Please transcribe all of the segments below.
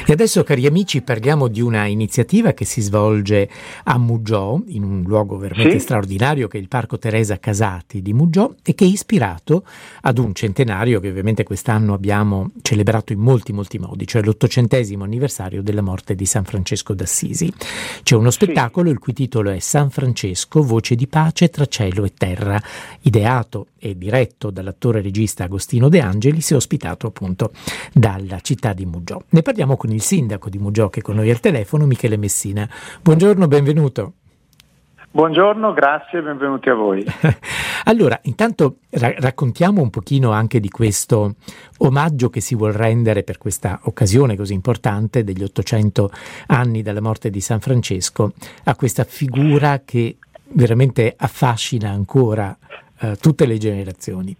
E adesso, cari amici, parliamo di una iniziativa che si svolge a Muggiò, in un luogo veramente straordinario che è il Parco Teresa Casati di Muggiò, e che è ispirato ad un centenario che ovviamente quest'anno abbiamo celebrato in molti modi, cioè l'800° anniversario della morte di San Francesco d'Assisi. C'è uno spettacolo il cui titolo è San Francesco, voce di pace tra cielo e terra, ideato e diretto dall'attore regista Agostino De Angelis e ospitato appunto dalla città di Muggiò. Ne parliamo con il sindaco di Muggiò che è con noi al telefono, Michele Messina. Buongiorno, benvenuto. Buongiorno, grazie e benvenuti a voi. Allora, intanto raccontiamo un pochino anche di questo omaggio che si vuol rendere per questa occasione così importante degli 800 anni dalla morte di San Francesco a questa figura che veramente affascina ancora tutte le generazioni.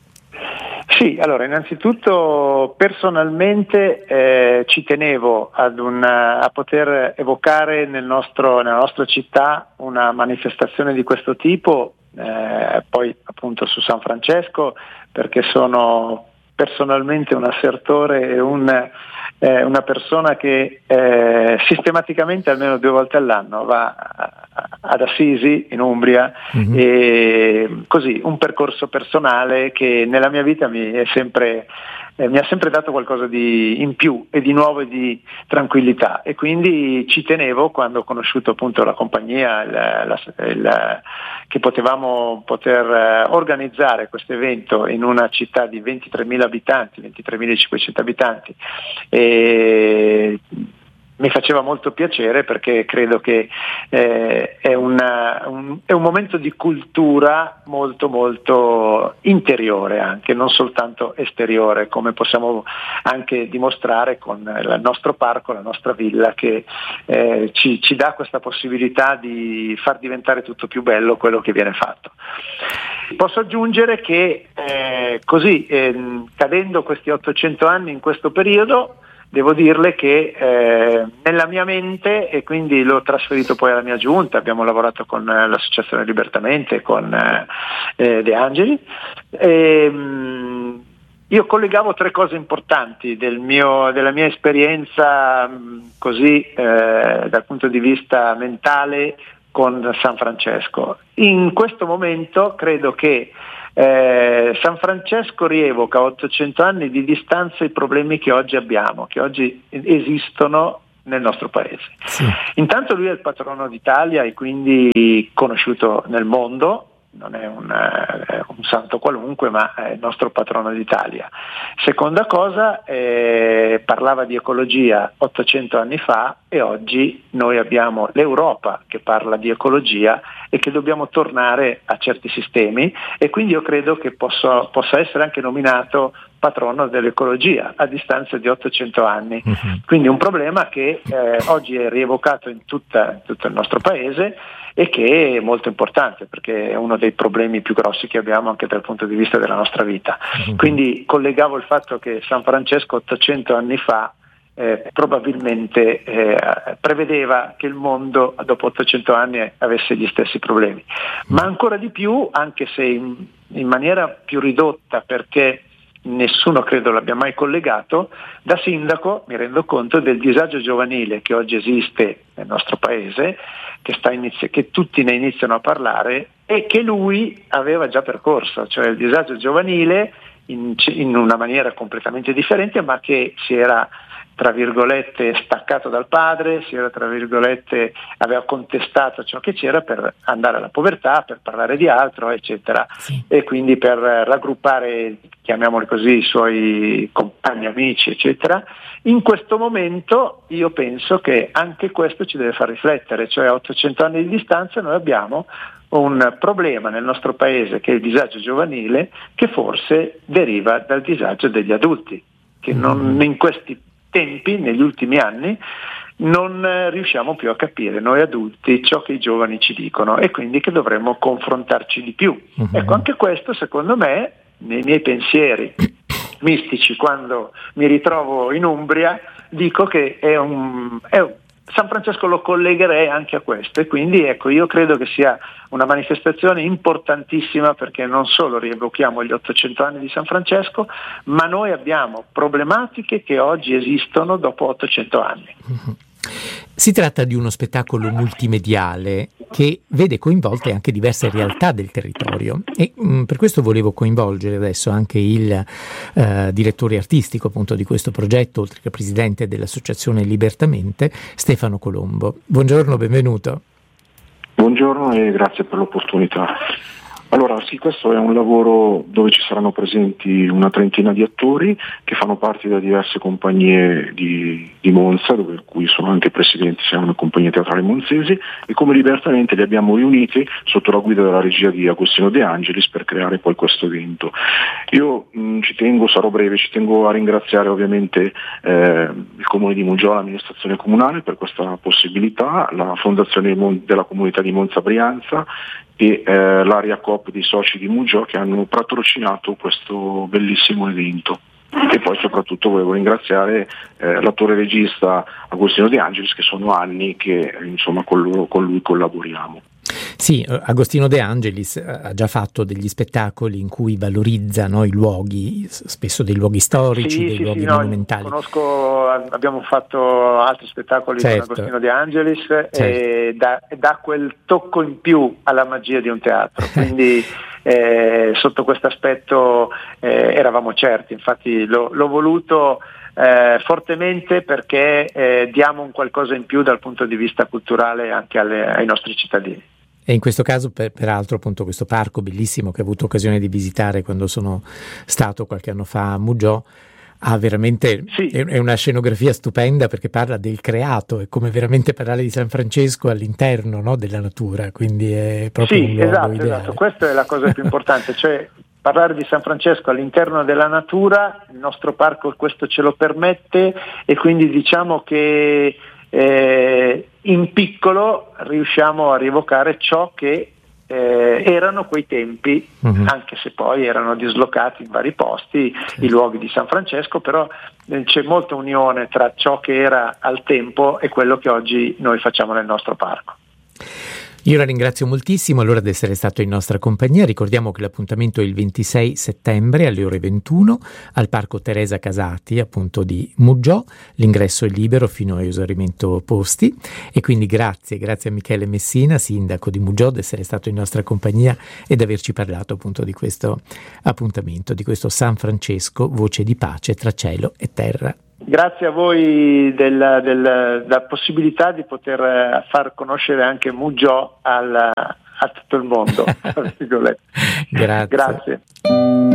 Sì, allora innanzitutto personalmente ci tenevo a poter evocare nella nostra città una manifestazione di questo tipo, poi appunto su San Francesco, perché sono personalmente un assertore e una persona che sistematicamente almeno 2 volte all'anno va ad Assisi in Umbria, e così un percorso personale che nella mia vita mi ha sempre dato qualcosa di in più e di nuovo e di tranquillità, e quindi ci tenevo quando ho conosciuto appunto la compagnia che potevamo poter organizzare questo evento in una città di 23.000 abitanti, 23.500 abitanti, e mi faceva molto piacere perché credo che è un momento di cultura molto interiore, anche non soltanto esteriore, come possiamo anche dimostrare con il nostro parco, la nostra villa, che ci dà questa possibilità di far diventare tutto più bello quello che viene fatto. Posso aggiungere che cadendo questi 800 anni in questo periodo, devo dirle che nella mia mente, e quindi l'ho trasferito poi alla mia giunta, abbiamo lavorato con l'associazione Libertamente, con De Angeli, io collegavo 3 cose importanti della mia esperienza dal punto di vista mentale con San Francesco. In questo momento credo che San Francesco rievoca a 800 anni di distanza i problemi che oggi abbiamo, che oggi esistono nel nostro paese. Sì. Intanto lui è il patrono d'Italia e quindi conosciuto nel mondo, non è un santo qualunque, ma è il nostro patrono d'Italia. Seconda cosa, parlava di ecologia 800 anni fa, e oggi noi abbiamo l'Europa che parla di ecologia e che dobbiamo tornare a certi sistemi, e quindi io credo che possa essere anche nominato patrono dell'ecologia a distanza di 800 anni. Quindi un problema che oggi è rievocato in tutto il nostro paese e che è molto importante, perché è uno dei problemi più grossi che abbiamo anche dal punto di vista della nostra vita. Quindi collegavo il fatto che San Francesco 800 anni fa probabilmente prevedeva che il mondo dopo 800 anni avesse gli stessi problemi, ma ancora di più, anche se in maniera più ridotta, perché nessuno credo l'abbia mai collegato. Da sindaco mi rendo conto del disagio giovanile che oggi esiste nel nostro paese, che tutti ne iniziano a parlare e che lui aveva già percorso, cioè il disagio giovanile in una maniera completamente differente, ma che si era tra virgolette staccato dal padre, si era tra virgolette aveva contestato ciò che c'era per andare alla povertà, per parlare di altro, eccetera, e quindi per raggruppare, chiamiamoli così, i suoi compagni, amici, eccetera. In questo momento io penso che anche questo ci deve far riflettere, cioè a 800 anni di distanza noi abbiamo un problema nel nostro paese che è il disagio giovanile, che forse deriva dal disagio degli adulti, che non in questi tempi, negli ultimi anni, non riusciamo più a capire noi adulti ciò che i giovani ci dicono, e quindi che dovremmo confrontarci di più. Ecco, anche questo secondo me, nei miei pensieri mistici, quando mi ritrovo in Umbria, dico che è San Francesco lo collegherei anche a questo, e quindi ecco, io credo che sia una manifestazione importantissima, perché non solo rievochiamo gli 800 anni di San Francesco, ma noi abbiamo problematiche che oggi esistono dopo 800 anni. Si tratta di uno spettacolo multimediale che vede coinvolte anche diverse realtà del territorio, e per questo volevo coinvolgere adesso anche il direttore artistico appunto di questo progetto, oltre che presidente dell'associazione Libertamente, Stefano Colombo. Buongiorno, benvenuto. Buongiorno e grazie per l'opportunità. Allora sì, questo è un lavoro dove ci saranno presenti una trentina di attori che fanno parte da diverse compagnie di Monza, dove cui sono anche presidenti, siamo una compagnia teatrale monzese, e come Libertamente li abbiamo riuniti sotto la guida della regia di Agostino De Angelis per creare poi questo evento. Io sarò breve, ci tengo a ringraziare ovviamente il Comune di Muggio, l'amministrazione comunale per questa possibilità, la Fondazione della Comunità di Monza Brianza e l'Area Coop dei soci di Muggio, che hanno patrocinato questo bellissimo evento. E poi soprattutto volevo ringraziare l'attore regista Agostino De Angelis, che sono anni che insomma con lui collaboriamo. Sì, Agostino De Angelis ha già fatto degli spettacoli in cui valorizza i luoghi, spesso dei luoghi storici, dei luoghi monumentali. Conosco, abbiamo fatto altri spettacoli con Agostino De Angelis, e dà quel tocco in più alla magia di un teatro, quindi sotto questo aspetto eravamo certi, infatti l'ho voluto fortemente, perché diamo un qualcosa in più dal punto di vista culturale anche ai nostri cittadini. E in questo caso, peraltro, appunto, questo parco bellissimo che ho avuto occasione di visitare quando sono stato qualche anno fa a Muggio, ha veramente è una scenografia stupenda, perché parla del creato, è come veramente parlare di San Francesco all'interno, no, della natura, quindi è proprio un luogo ideale. Esatto, questa è la cosa più importante, cioè parlare di San Francesco all'interno della natura. Il nostro parco questo ce lo permette, e quindi diciamo che in piccolo riusciamo a rievocare ciò che erano quei tempi, anche se poi erano dislocati in vari posti, i luoghi di San Francesco, però c'è molta unione tra ciò che era al tempo e quello che oggi noi facciamo nel nostro parco. Io la ringrazio moltissimo allora di essere stato in nostra compagnia. Ricordiamo che l'appuntamento è il 26 settembre alle ore 21 al Parco Teresa Casati, appunto di Muggio. L'ingresso è libero fino a esaurimento posti, e quindi grazie a Michele Messina, sindaco di Muggio, di essere stato in nostra compagnia e di averci parlato appunto di questo appuntamento, di questo San Francesco, voce di pace tra cielo e terra. Grazie a voi della possibilità di poter far conoscere anche Muggio a tutto il mondo. Grazie.